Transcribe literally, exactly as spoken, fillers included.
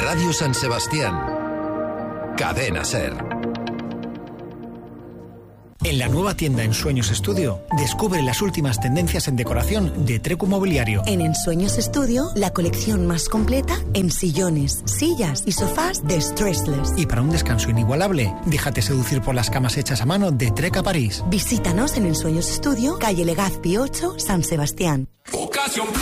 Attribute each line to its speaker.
Speaker 1: Radio San Sebastián. Cadena Ser.
Speaker 2: En la nueva tienda Ensueños Estudio, descubre las últimas tendencias en decoración de Trecu Mobiliario.
Speaker 3: En Ensueños Estudio, la colección más completa en sillones, sillas y sofás de Stressless.
Speaker 2: Y para un descanso inigualable, déjate seducir por las camas hechas a mano de Treca París.
Speaker 3: Visítanos en Ensueños Estudio, calle Legazpi ocho, San Sebastián.
Speaker 4: Ocasión